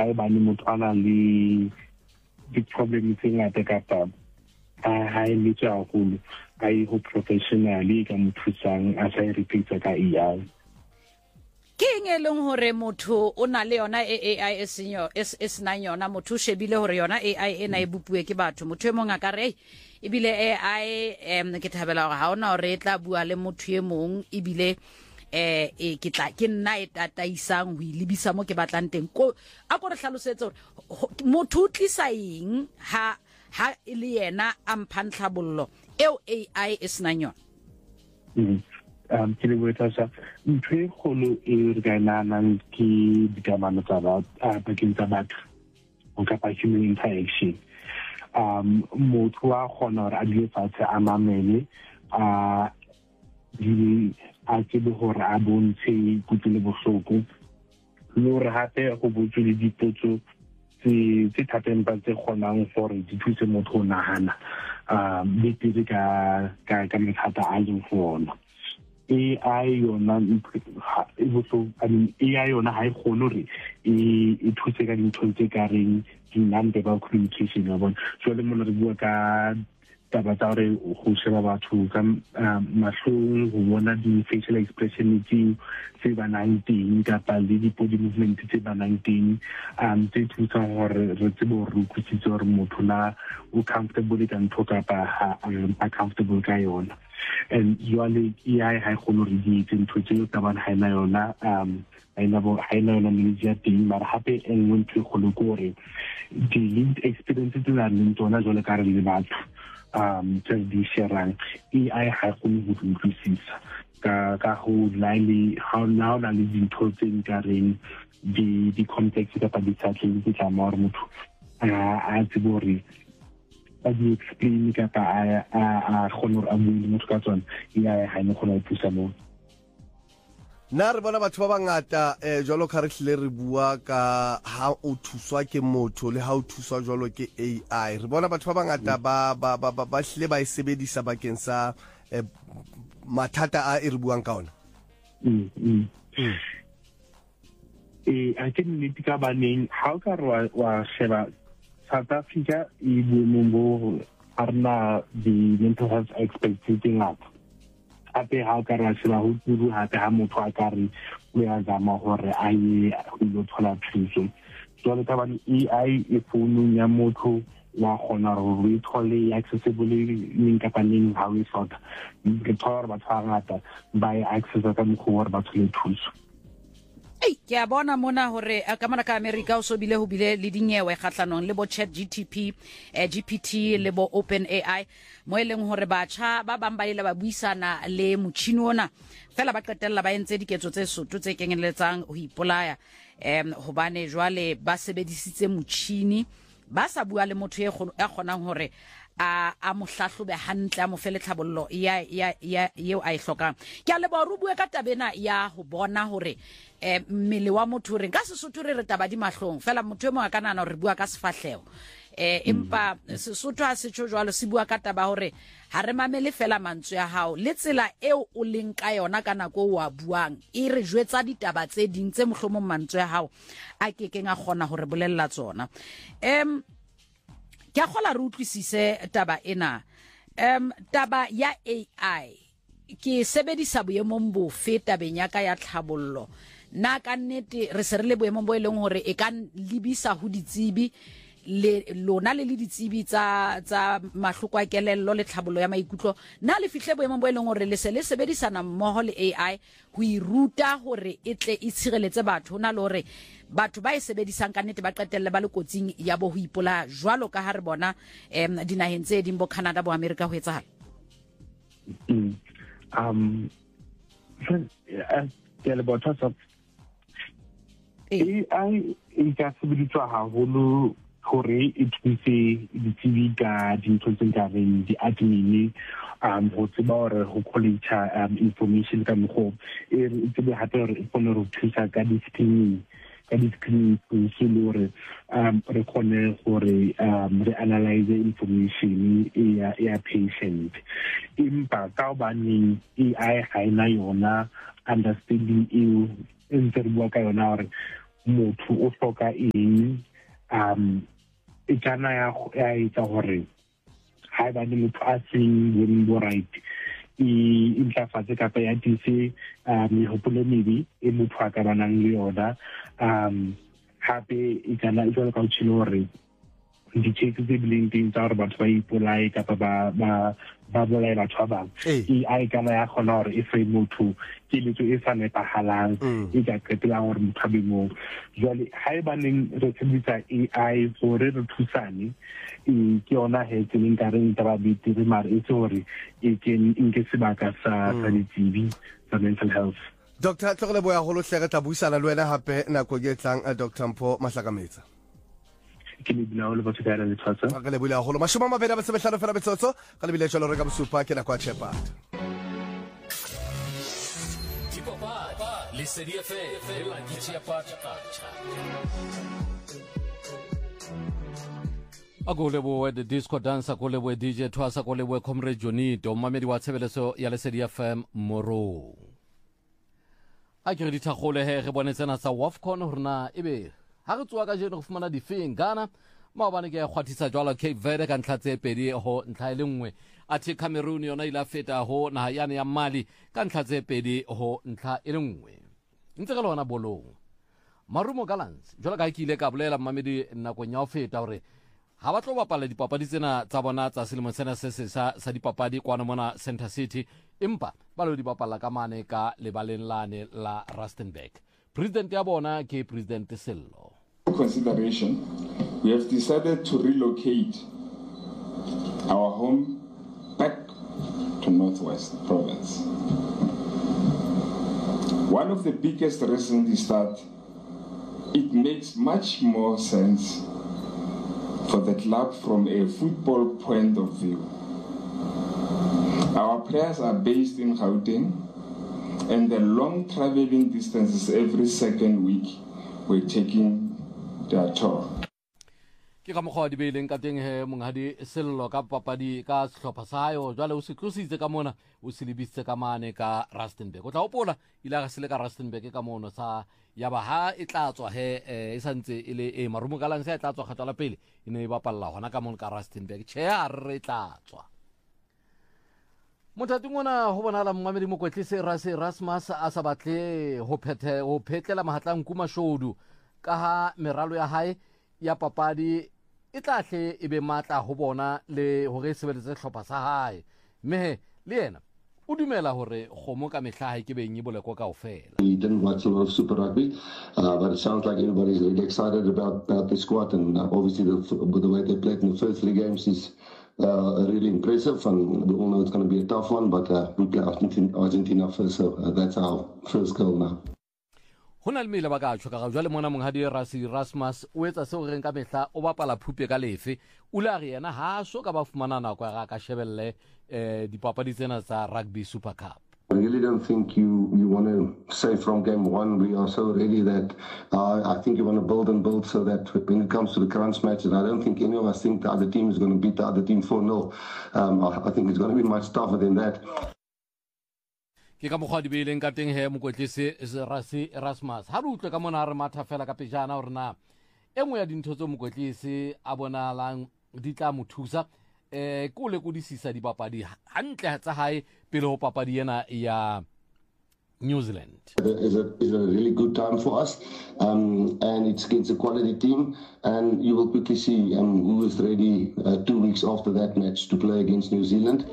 ga e bane motho ana le di-problem tse ngata kapa ha e letse haholo a e ho professionally ka mo thusang a sa e repeatsa ka AI. Ke eng e leng hore motho o na le yona AI e senang yona, motho o shebile hore yona AI ena e bupuwe ke batho, motho e mong a ka re ebile AI ke thabela hore ha ona hore e tla bua le motho e mong ebile ke nna e tataisang ho ilebisa mo ke batlang teng. A go re hlalosetse hore motho o tlisa eng ha ile yena a mphantlhabollo eo AI e senang yona. Ke le boetsa ntho e kgolo e re ka nanang ke dikamano tsa bakeng tsa batho o kapa human interaction. Motho wa kgona hore a dile fatshe a mamele a tsebe hore a bontshe kutlwile bohloko le hore hape go botse le dipotso tse thateng ba tse kgonang gore di thuse motho o nahana betere ka mathata a leng for ona. AI yona AI yona ha e kgone hore e thuse ka dintho tse ka reng di-non-verbal communication ya bona. Jwale mona re bua ka taba tsa hore go sheba batho ka mahlong, ho bona di-facial expression tse ba nang teng kapa le di-body movement tse ba nang teng tse thusang hore re tsebe hore re utlwisitse hore motho na o comfortable ka ntho kapa a comfortable ka yona. And usually AI ha e kgone hore di etse ntho tseo tabang ha ena yona ha ena yona knowledge ya teng, mara hape e nngwe ntho e kgolo ke hore di-lived experiences tse na leng tsona jwale ka re le batho tse di sharang AI ha e kgone ho utlwisisa ka ho laile ha na le dintho tse nkareng di-complex kapa di-subtle tse tla mo hore motho a tsebe hore a di explain kapa a kgone hore a bue le motho ka tsona AI ha ene kgona ho thusa mo. Na re bona batho ba bangata jwalo ka re hlile re bua ka ha o thuswa ke motho le ha o thuswa jwalo ke AI, re bona batho ba bangata ba hlile ba e sebedisa bakeng sa mathata a e re buang ka ona. A ke nnete ka baneng ha o ka re wa sheba South Africa e boemong bo arna di-mental health experts tse ngata. Hape ha o ka re sheba ho turu hape ha motho a ka re o ya zama hore a ye ho ilo thola thuso. Jwale ka bane AI e founung ya motho wa kgona hore o thole accessible leng kapa neng ha o e hloka. Ke thola hore batho ba ngata ba e accessa ka mokgwa hore ba thole thuso. Ke a bona mona hore ka mona ka America o so bile ho bile le dinyewe kgatlanong le bo GPT le bo OpenAI mo eleng hore batjha ba bang ba ile ba buisana le motjhini ona fela ba qetella ba entse diketso tse soto tse kenyeletsang ho ipolaya hobane jwale ba sebedisitse motjhini ba sa bua le motho e kgonang hore a mo hlahlobe hantle a mo fele tlhabollo ya eo a e hlokang. Ke a leba re bua ka tabena ya ho bona hore mmele wa motho re ka Sesotho re taba di mahlong fela motho e mong a ka nana re bua ka sefahlego empa Sesotho ha se tjho jwalo se bua ka taba hore ha re mamele fela mantswe ya hao le tsela eo o leng ka yona ka nako o a buang e re jwetsa ditaba tse ding tse mohlomong mantswe ya hao a kekeng a kgona hore bolella tsona. Ke a kgola re utlwisise taba ena taba ya AI ke sebedisa boemong bofe tabeng ya ka ya tlhabollo na ka nnete re se re le boemong bo e leng hore e ka lebisa ho ditsebi lona le ditsebi tsa mahloko a kelello le tlhabollo ya maikutlo na le fihle boemong bo e leng hore le se le sebedisana mmoho le AI ho iruta hore e tle e tshireletse batho na le hore batho ba e sebedisang ka nnete ba qetelle ba le kotsing ya bo ho ipola jwalo ka ha re bona dinaheng tse ding bo Canada bo America ho etsahala. AI e ka sebediswa haholo hore e thuse ditsebi ka dintho tse nkareng di-admin ho tseba hore ho collect information ka mokgwa e tsebe hape hore e kgone ho thusa ka di-screening se le hore re kgone gore re analyze information ya patient empa ka baneng AI ha ena yona understanding eo ntse re bua ka yona hore motho o hloka eng e kana ya etsa hore ha ba le motho a seng boemong bo right e intlafatse kapa ya tise mehopolo mebe e motho a ka banang le yona hape e kana e jwalo ka o tshilo hore di-checks tse bileng teng tsa gore batho ba ipolaye kapa ba bolaye batho ba bangwe e kana ya kgona gore e fe motho keletso e sa nepagalang e ka qetelang gore motho a be moo jwale ha e baneng re sebedisa AI gore re thusane ke yona he tseleng ka reng taba betere mare e se gore e nke sebaka sa ditsebi tsa mental health. Dr. Tlogoleboya go lotlhe tla buisana le wena hape nako ke tlang Dr. Mpho Mahlakametsa. Ke le bina le batho ka le tshwatsa ka le bula holo mashoma mabedi ba sebehlano fela betsotso ka le bile jalo re ka bosupa ke na kwa Shepherd le serie fe la ditsi ya patcha akolebo the disco dancer kolebo DJ Twasa kolebo Comrade Jonito mamedi wa tshebeleso ya le serie FM moro a ke re dithagole he re bonetsena sa Wafcon horna ebe ha re tsoa ka jeno go fumana difeng Ghana maobane ke ya kgwathisa jwala Cape Verde ka ntlha tse pedi ho ntlha ile nngwe athe Cameroon yona ile feta ho naha yane ya Mali ka ntlha tse pedi ho ntlha ile nngwe ntse ka lona bolong Marumo Gallants jwala ka ile ka bolela mamedi nako nya o feta hore ha ba tlo bapala dipapadi tsena tsa bona tsa selemo sena se sa dipapadi kwana mona Center City empa ba lo di bapala ka mane ka lebaleng lane la Rustenburg. President ya bona ke President Sello. Consideration, we have decided to relocate our home back to Northwest Province. One of the biggest reasons is that it makes much more sense for the club from a football point of view. Our players are based in Gauteng, and the long traveling distances every second week we're taking their toll. Ke ka mogwa di beileng ka teng he monghadi Sello ka papadi ka sehlopha sa hayo jwale o se tlositse ka mona o se lebisitse ka mane ka Rustenburg o tla opola ile ga sele ka Rustenburg ka mono sa ya ba ha e tla tswa he e santse ile e Marumo Gallants e tla tswa kgatwa la pele ine e bapalla hona ka mono ka Rustenburg che a re tla tswa Mothating ona ho bonala mmamedi mokwetlise Rasmus a sa batle ho phetlela mahatlang kuma shodu ka ha meralo ya hae ya papadi e tlahle e be matla ho bona le hore sebeletse hlopha sa hae mme le yena o dumela hore kgomo ka mehla hae ke beng e boleko kaofela. We didn't watch a lot of Super Rugby, but it sounds like everybody's really excited about the squad, and obviously the way they played in the first 3 games is really impressive, and we all know it's going to be a tough one, but we play Argentina first, so that's our first goal now. Hona le mele ba ka tshoka ga jwale mona monghadi Rasmus o etsa se o reng ka mehla o bapala phupe ka lefe o la re yena ha so ka ba fumana nako ga ka shebelle dipapadi tsena tsa Rugby Super Cup. I really don't think you want to say from game 1 we are so ready that I think you want to build so that when it comes to the crunch matches, I don't think any of us think the other team is going to beat the other team 4-0. I think it's going to be much tougher than that. Ke ka mogwa di beileng ka teng he mokwetlise Rasmus ha re utlwe ka mona re matha fela ka pejana hore na engwe ya dintho tse mokwetlise a bonalang di tla mo thusa ko le kodisisa dipapadi hantle tsa hae pele ho papadi ena ya New Zealand. It's a really good time for us, and it's against a quality team, and you will quickly see who is ready 2 weeks after that match to play against New Zealand.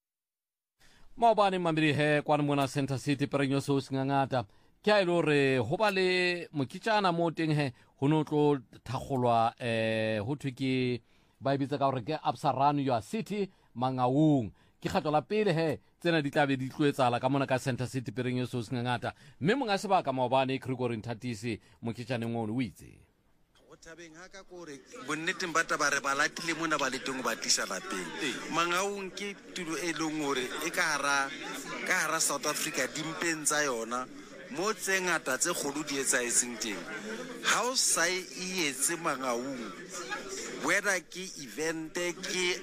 Maobane mamedi he kwana mona Center City perenyo so singangata ke a ile hore ho ba le mokitjana mo teng he ho no tlo thagolwa ho thwe ke ba ibitsa ka hore ke Absa Run Your City Mangaung ke kgatlo la pele he tsena di tlabe di tloetsala ka mona ka Center City perenyo so singangata mme monga sebaka maobane Gregory Nthatisi mokitjane ngono o itse Tabeng ha ka kore bonneteng ba taba re balatile mona ba letong ba tlisa lapeng Mangaung ke tulo e leng hore e ka hara South Africa dimpeng tsa yona mo tse ngata tse kgolo di etsa etseng teng ha o sa etse Mangaung whether ke event ke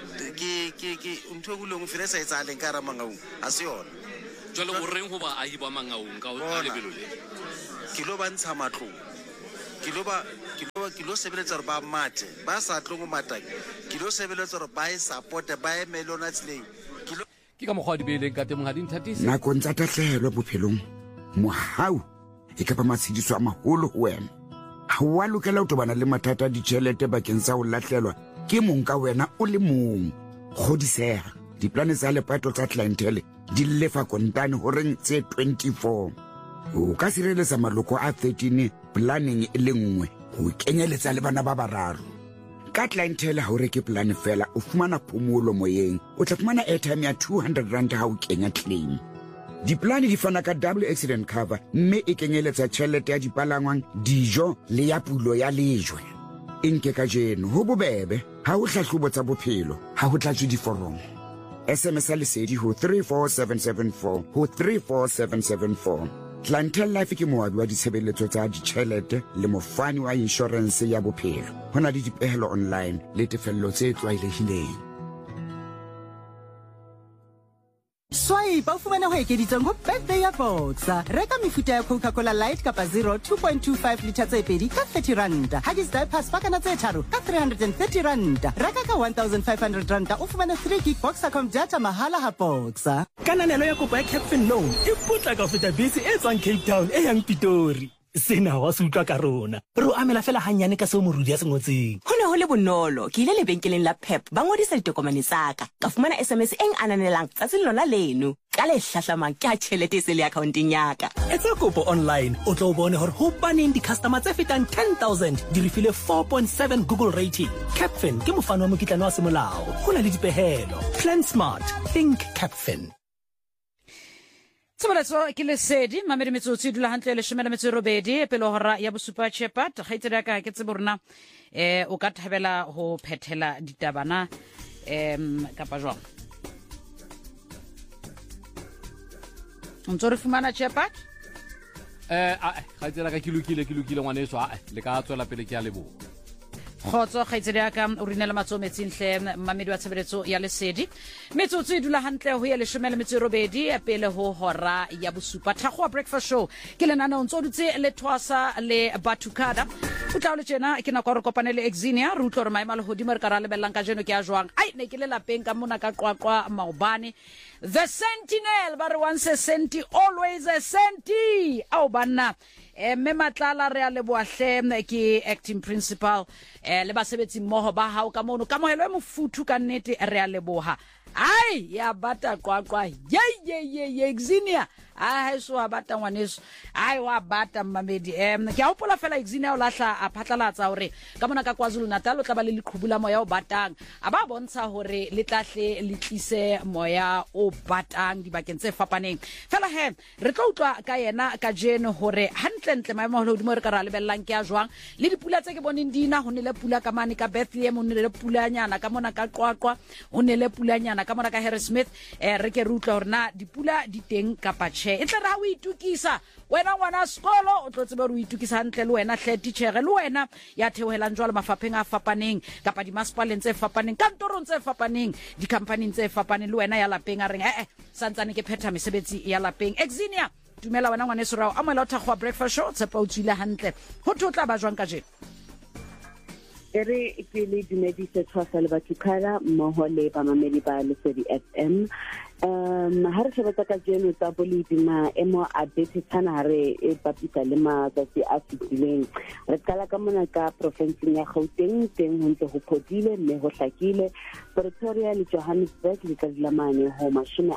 ntho go leng fela sa etsa leng ka ra Mangaung a se yona jalo o reng ho ba ahi ba Mangaung ka o lebelo le ke lo bantsha matlo ke lo sebeletsa gore ba mate ba sa tlo go mata ke lo sebeletsa gore ba e support ba e melona tseleng ke ka mokgwa di beileng ka teng ga di nthatise nakong tsa tatlhegelo bophelong mohau e ka ba matshediso a magolo go wena ga wa lokela go tobana le mathata a ditšhelete bakeng sa go latlhelwa ke mong ka wena o le mong godisega diplane tsa lepato tsa clientele di lefa kontane goreng tse 24 o ka sireletsa maloko a 13 planning e le nngwe go kenyeletsa le bana ba bararo ka clientele ha o reke plan fela o fumana phomolo moyeng o tla fumana airtime ya 200 rand ha o kenya claim diplane di fana ka double accident cover mme e kenyeletsa tšhelete ya dipalangwang dijo le ya pulo ya lejwe nke ka jeno ho bobebe ha o hlahlobo tsa bophelo ha ho tlatswe diforomo SMS lesedi ho 34774 ho 34774 Clientele Life ke moabi wa ditshebeletso tsa ditšhelete le mofani wa insurance ya bophelo ho na le dipehelo online le tefello tse tlwaelehileng Swipe ufumana ho ekeditseng go birthday ya Boxer. Reka mefuta ya Coca-Cola Light kapa 0 2.25 liter tse pedi ka 30 rand. Huggies diapers pakana tse tharo ka 330 rand. Reka ka 1500 rand ufumana 3 gig Boxer.com data mahala ha Boxer. Kananelo ya kopo ya Capfin Loan e putla ka feta bese e tswang Cape Town e yang Pitori. Sena wa se utlwa ka rona re o amela fela hanyane ka seo morudi ya se ngotseng ho ne ho le bonolo ke ile lebenkeleng la Pep ba ngodisa ditokomane tsaka ka fumana SMS eng ananelang tsa lona leno ka le hlahlamang ke a tšhelete se le accounting yaka etsa kopo online o tlo bone hore ho baneng di customer tse fetang 10,000 di refile 4.7 Google rating Capfin ke mofano wa mokitlano wa semolao ho na le dipehelo plan smart think Capfin Tsobaletso ke lesedi mamedi metsotso dula hantle le shemela metso robedi pele hora ya bosupa chepat gaitsela ka ke tseborna o ka thabela ho phethela ditabana kapa jwang Ntso re fumana chepat gaitsela ka kilukile ngwaneso le ka tswela pele ke ya lebo Khotso khaitsedi ka o rinela matsometsinhle mamedi wa tshebeletso ya lesedi metsotso e dula hantle ho ya le shemela metso robedi pele ho hora ya bosupa thakgo breakfast show ke le nana ntso dutse le twasa le batukada o tla le tsena ke na go re kopane le Exinia re utlo re maema le hodimo re ka ra le bellang ka jeno ke a jwang ai ne ke le lapeng ka mona ka qwaqwa maobane the sentinel ba re once a senti always a senti au banna mme matlala re a le boahle ke acting principal le basebetsi mmoho ba hao ka mono ka mohelo e mofuthu ka nnete re a leboha ai ya bata qwaqwa ye Exinia ai so abata ngwaneso ai wa bata mamedi ke a hopola fela Exinia o lahla a phatlalatsa hore ka mona ka KwaZulu Natal o tla ba le leqhubula moya o batang a ba bontsha hore le tlahle le tlise moya o batang dibakeng tse fapaneng fela he re tlo utlwa ka yena ka jeno hore hantle maemo ho hodimo re ka ra lebellang ke a jwang le dipula tse ke boneng dina ho ne le pula ka mane ka Bethlehem ho ne le pulanyana ka mona ka qwaqwa ho ne le pulanyana ka mona ka Harrismith re ke re utlwa hore na dipula di teng kapa e tla ra o itukisa wena ngwana sekolo o tlo tsebe re o itukisa hantle le wena hle teacher le wena ya theohelang jwalo mafapheng a fapaneng kapa di masipaleng tse fapaneng kantorong tse fapaneng di company tse fapaneng le wena ya lapeng a reng santsane ke phetha mesebetsi ya lapeng Exinia dumela wena ngwana serao a moela o thakgwa breakfast show tsepa o tswile hantle ho tla ba jwang ka jeno ere ke le dumedise tshwasa le batukala mmoho le bamamedi ba Lesedi FM ha re shebetsa ka jeno tsa boledi maemo a bethetana re e bapisa le matsatsi a fitileng re qala ka mona ka provinseng ya Gauteng teng ho ntse ho phodile mme ho hlakile Pretoria le Johannesburg le ka dilamane ho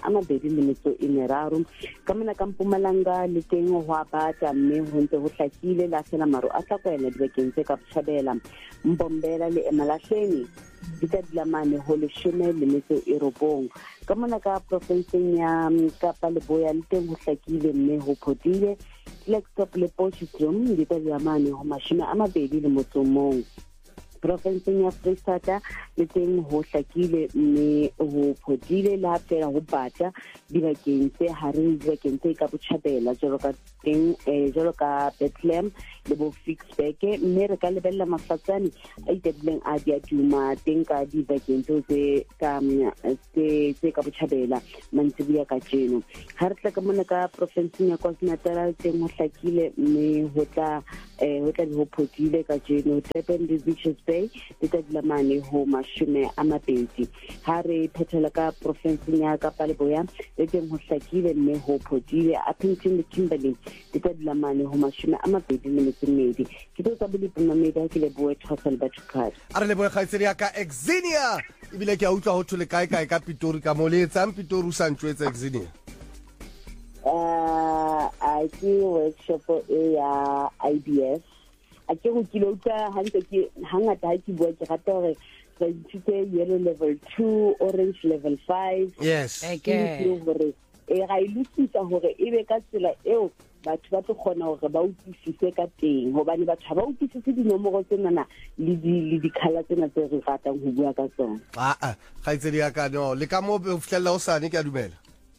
23 ka mona ka Mpumalanga le teng ho abata mme ho ntse ho hlakile la sena maru a tlakwela dibekeng tse ka Botshabela Mbombela le Emalahleni di ka dilamane ho 19 ka mona ka provinseng ya Kapa Leboya le teng ho hlakile mme ho phodile Blackstop le Potchefstroom di ka dilamane ho 21 provinseng ya Freistata le teng ho hlakile mme ho phodile la fela ho bata dibakeng tse hareng dibakeng tse ka Botshabela jalo ka teng jalo ka Bethlehem le bo Fixburg mme re ka lebella mafatsane a itebileng a diaduma teng ka dibakeng tse ka botjhabela mantsibuya ka jeno ha re tla ka mona ka province ya KwaZulu-Natal teng ho hlakile mme ho tla di ho phodile ka jeno Durban le Richards Bay le tla dilamane ho 20 ha re phethela ka province ya Kapa Leboya le teng ho hlakile mme ho phodile Appington le Kimberley le tla dilamane ho 20 ke tsa bile pumamedi ke le boe Thwasal Bathukadi a re le boe khaitsedi ya ka Exenia ibile ke a utlwa ho thole kae ka Pitori ka moletsang Pitori o sa ntshwetsa Exenia a ke workshop ya IBS a ke go kile utlwa hantse ke hangata ha ke bua ke rata hore re ithute yellow level 2 orange level 5 yes hore ga ilusisa hore ebe ka tsela eo batho ba tlo kgona hore ba utlwisise ka teng hobane batho ba utlwisise dinomoro tsena le di-color tsena tse re ratang ho bua ka tsona kgaitsedi ya ka no le ka mo o fihlella o sane ke a dumela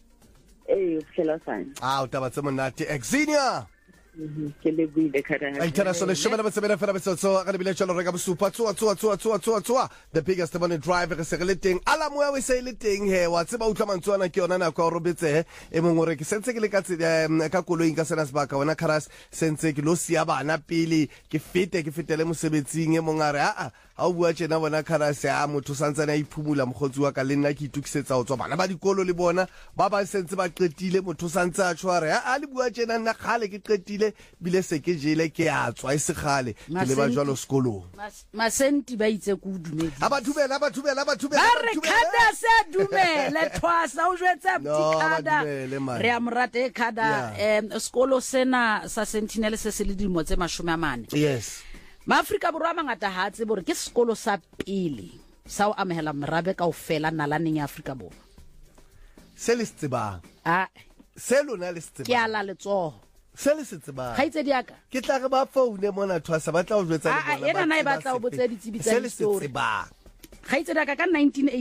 o fihlella o sane o taba tse monate Exenia ke le buile khara a itana so le shomela batsebela fela betso ka lebile tsholo reka bosupa tswa the biggest money driver re se le teng ala moya we se le teng he wa tseba utlwa mantswana ke yona na ka robetse e mongwe re ke sentse ke le ka koloing ka sena sebaka wena Kharas sentse ke lo sia bana pele ke fetele mosebetsing e mongare a o bua tsena bona Kharas ya motho santsana iphumula mogotsi wa ka le nna ke itukisetsa ho tswa bana ba dikolo le bona ba sentse ba qetile motho santse a tshware a le bua tsena nna khale ke qetile bile se ke jele ke a tswa isigale ke le ba jwalo sekolong masenti ba itse ku dumedi ba dumela ba re khada se dumele Thwasa o jwetsa tikada re a morate khada sekolo sena sa Sentinel se se le dimo tse 40 yes Maafrika Borwa mangata ha tse bore ke sekolo sa pele sa o amehela merabe ka ofela nalaneng ya Afrika Borwa se le tseba se lona le tseba ke ala letsoho se le se tseba khaitsedi yaka ke tla re ba phone mona Thwasa ba tla o jwetsa le bona ena na e batla o botse ditsebi tsa story ba khaitsedi yaka ka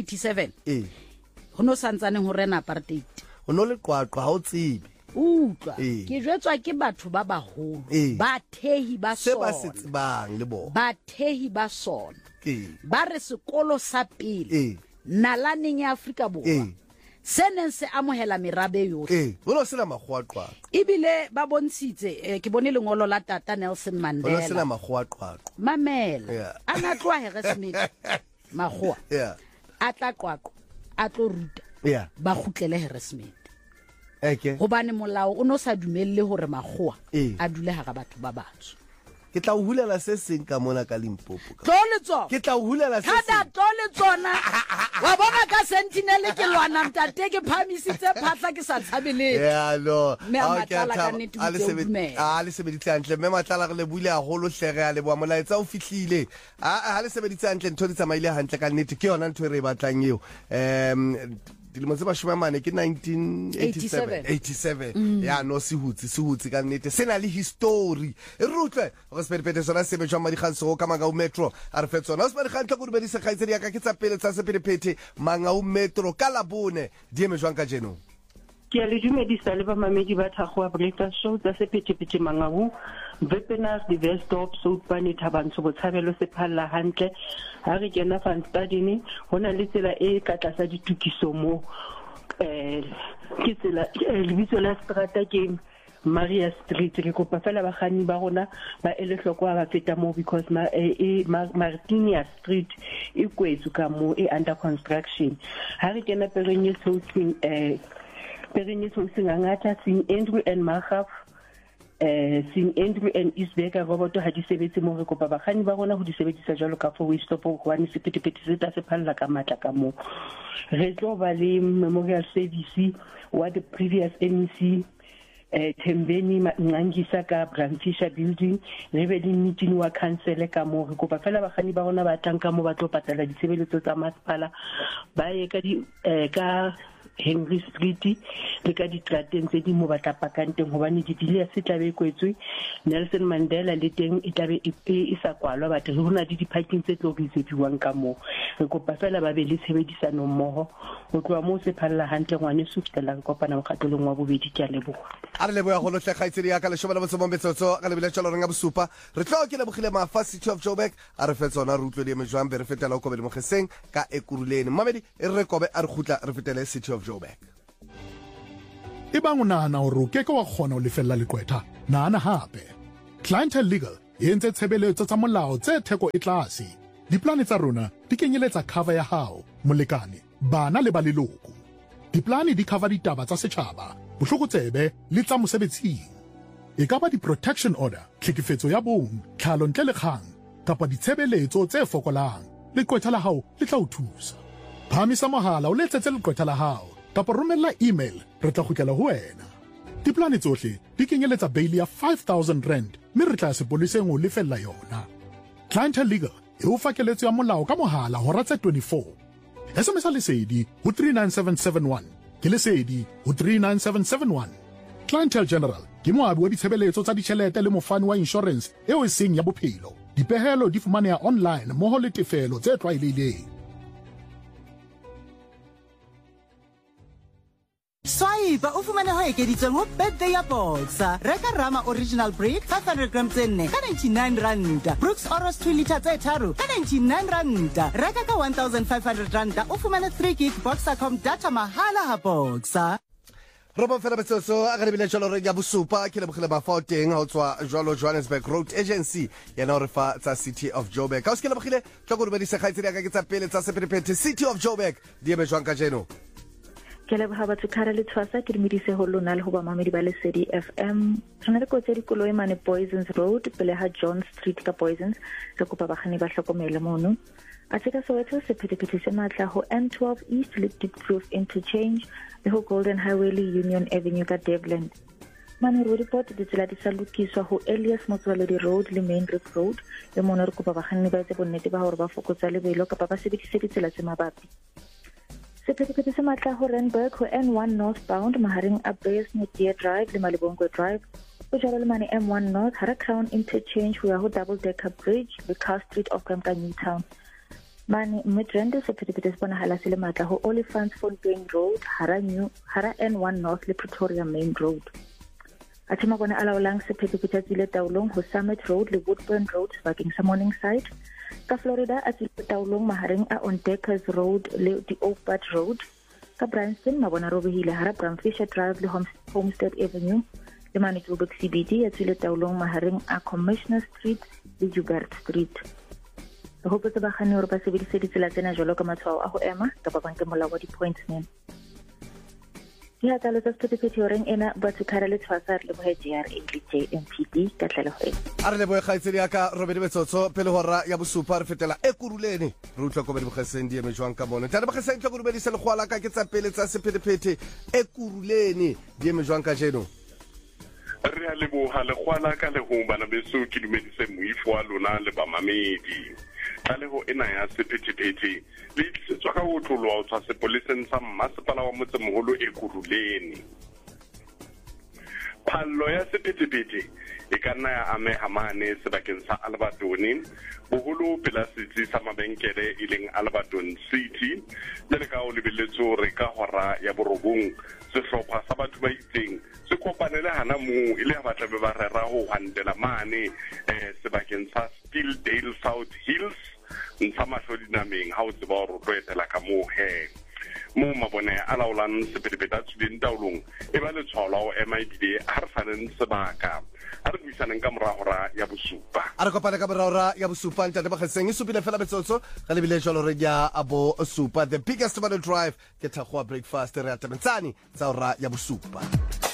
1987 hono santsane ho rena apartheid hono le qwaqwa ha o tsebe utlwa ke jwetswa ke batho ba baholo ba thehi ba sona se ba se tsebang le bona ba thehi ba sona ba re sekolo sa pele nalaneng ya Afrika Borwa seneng se amohela merabe yohle bona sena magwaqwa ibile ba bontshitse ke bone lengolo la tata Nelson Mandela bona sena magwaqwa mamela ana tloa Harrismith magwa a tla qwaqwa a tlo ruta ba khutlele Harrismith hobane molao o no sa dumelle hore magwa a dule ha ga batho ba batsho ke tla o hulela se seng ka mona ka Limpopo tloletso ke tla o hulela se seng kada toletsona wa bona ka Sentinel ke lwana mtate ke phamisitse phahla ke sa tshabele no me matala ka nete le sebeditse antle me matala re le buile a holo hlege a le bua molaetsa o fihlile ha le sebeditse antle ntho di tsamaile hantle ka nete ke yona ntho re batlang eo dilemo tse bashimamane ke 1987 ya no sihutsi ka nnete sena le history e rutlwe go sepedipete sona sebe jwa madikgantsho ka Mangau Metro a re fetsona o se madikgantlo go dumedisa khaitsedi ya ka ke tsa pele tsa sepedipete Mangau Metro ka labone di eme jwang ka jeno ke a le dumedisa le ba mamedi ba Thakgoa Breakfast Show tsa sepedipete Mangau Webinars di Westop Soutbane Thabantsho Botshabelo se phalla hantle ha re kena fan studying hona le tsela e ka tlasa ditukiso mo ke tsela lebitso la strata ke Maria Street re kopa fela bagani ba rona ba ele hloko ba feta mo because Martinia Street e kwetsu ka mo e under construction ha re kena Perenye Soutbane ngata sing Andrew and Mahaf sing Andrew and Isbeka roboto ha di sebetse mo re kopa bagani ba rona go di sebedisa jalo ka for Westop go bane sepetepete se ta se phalla ka matla ka mo re tlo ba le memorial service wa the previous MEC Thembeni Ngangisa ka Brandfisher building re be le meeting wa council ka mo re kopa fela bagani ba rona ba tanka mo ba tlo patala ditshebeletso tsa masepala ba ye ka Henry Street le ka ditrateng tse di mo batla pakang teng hobane di-dealers tla be kwetswe Nelson Mandela le teng e tla be e sa kwalwa batho ho na di di-parking tse tlo reserviwang ka moo re kopa fela ba be le tshebedisano mmoho ho tloha moo se phalla hantle ngwane se fitela kopana mokgatolong wa bobedi ke a leboga a re leboga go lotle kgaitsedi ya ka le shobela botse mombetsotso ka lebile tsholo renga bosupa re tlo ke lebogile mafa City of Joburg a re fetsona re utlwe le mejwang be re fetela go be le mogeseng ka ekuruleni mamedi e re kobe a re khutla re fetele City of Joburg e bang o nahana hore o keke wa kgona ho lefella leqwetha nahana hape Clientele Legal e entse tshebeletso tsa molao tse theko e tlase diplane tsa rona di kenyeletsa cover ya hao molekane bana le ba leloko diplane di cover ditaba tsa setjhaba bohlokotsebe le tsa mosebetsing e ka ba di-protection order tlhekefetso ya bong tlhalo ntle le kgang kapa ditshebeletso tse fokolang leqwetha la hao le tla o thusa phamisa mohala o letsetse leqwetha la hao kapa romella email re tla kgutlela ho wena diplane tsohle di kenyeletsa bail ya 5,000 rand mme re tla sepoliseng ho lefella yona Clientele Legal e o fakeletso ya molao ka mohala hora tse 24 SMS lesedi ho 39771 ke lesedi ho 39771 Clientele General ke moabi wa ditshebeletso tsa ditjhelete le mofani wa insurance eo e seng ya bophelo dipehelo di fumaneha online moho le tefelo tse tlwaelehileng Swaiba o fumane ho ekeditsweng ho birthday ya Boxer. Reka Rama Original Brick 500 grams tsenne ka 99 rand. Brooks Oros 2 liter tse tharo ka 99 rand. Reka ka 1,500 rand o fumane 3 gig Boxer.com data mahala ha Boxer. Robo fela betsoso a ga lebile tsholo re ya bosupa ke lebogile ba Gauteng ha o tswa jwalo Johannesburg Road Agency yana re fa tsa City of Joburg ka o se ke lebogile tloko re bedise kgaitsedi ka ke tsa pele tsa sephethephethe City of Joburg di eme jwang ka jeno ke leboga batho khara le tshwasa ke dimedise ho lona le ho ba mamedi ba Lesedi FM rena re kotse dikoloi mane Poisons Road pele ha John Street ka Poisons re kopa bagani ba hlokomele mono a tseka Soweto sephethephethe se matla ho N12 East le Diepkloof Interchange le ho Golden Highway le Union Avenue ka Devland mane road report di tsela di sa lokiswa ho Elias Motswaledi Road le Main Road le mono re kopa bagani ba tse bonnete ba hore ba fokotsa lebelo kapa ba sebedise ditsela tse mabapi sephethephethe se matla ho Randburg ho N1 northbound mahareng a Bayesmeer Drive le Malibongwe Drive o jalo le mane M1 North hara Crown Interchange ho ya ho Double Decker Bridge le Car Street of Kamka Newtown mane Midrand sephethephethe se bonahala se le matla ho Olifantsfontein Road hara N1 North le Pretoria Main Road a tsema bona a laolang sephethephethe tsile taolong ho Summit Road le Woodburn Road bakeng sa Morningside ka Florida a tsile taolong mahareng a Ondeckers Road le di Oakpad Road ka Branston mabona robehile hara Bramfisher Drive le Homestead Avenue le mane Joburg CBD a tsile taolong mahareng a Commissioner Street le Joubert Street re hopotsa bagani hore ba sebedise ditsela tsena jwalo ka matshwao a ho ema kapa ba nke molao wa di-points name ya tsa letsa sephethephethe horeng ena batho khara le tshwasa re lebohe GRA le JMPD ka tlhalego a re lebohe kgaitsedi ya ka Robedi Betsotso pele hora ya bosupa re fetela ekuruleni re utlwa ko be bogeseng di eme jwang ka bona tla re bogeseng tla go rubedisa le gwala ka ke tsa pele tsa sephethephethe ekuruleni di eme jwang ka jeno re a leboha le gwala ka le ho bana beso ke dumedise moifo wa lona le ba mamedi ka le ho ena ya sephethephethe le tswa ka ho tlolwa o tswa sepoleseng sa mmasepala wa motsemoholo ekuruleni phallo ya sephethephethe e ka nna ya ameha mane sebakeng sa Alberton boholo pela setsi sa mabenkele e leng Alberton City le ka o lebelletso re ka hora ya borobong sehlopha sa batho ba itseng se kopanele hana mo ile ba tla be ba rera ho handela mane sebakeng sa Stilldale South Hills ntsha mahlodi nameng ha o tseba hore o tlo etela ka mo he mo mabone a laolang sephethephethe a tswileng taolong e ba letshwao la ho ema ebile a re faneng sebaka a re buisaneng ka moragora ya bosupa a re kopane ka moragora ya bosupa ntate bogeseng e supile fela Betsotso ga lebile jalo re ya abo supa the biggest battle drive ke thakgoa breakfast re atabentsani tsa ora ya bosupa